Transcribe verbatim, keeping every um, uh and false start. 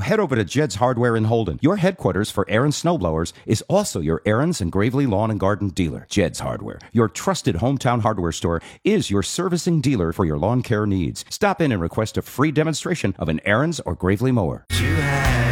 head over to Jed's Hardware in Holden. Your headquarters for Aaron's snowblowers is also your Aaron's and Gravely Lawn and Garden dealer. Jed's Hardware, your trusted hometown hardware store, is your servicing dealer for your lawn care needs. Stop in and request a free demonstration of an Aaron's or Gravely mower. You had